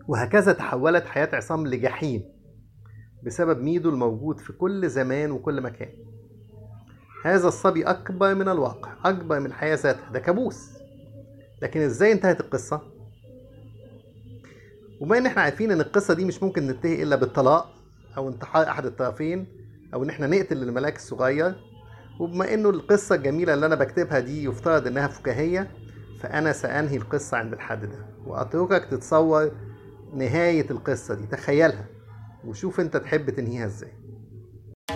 وهكذا تحولت حياة عصام لجحيم بسبب ميدو الموجود في كل زمان وكل مكان. هذا الصبي أكبر من الواقع، أكبر من الحياة ذاتها، ده كابوس. لكن إزاي انتهت القصة؟ وبما إن إحنا عارفين إن القصة دي مش ممكن ننتهي إلا بالطلاق أو انتحار أحد الطرفين، أو إن إحنا نقتل الملاك الصغير، وبما إنه القصة الجميلة اللي أنا بكتبها دي يفترض إنها فكاهية، فأنا سأنهي القصة عند الحد ده، وأتركك تتصور نهاية القصة دي، تخيلها وشوف أنت تحب تنهيها إزاي.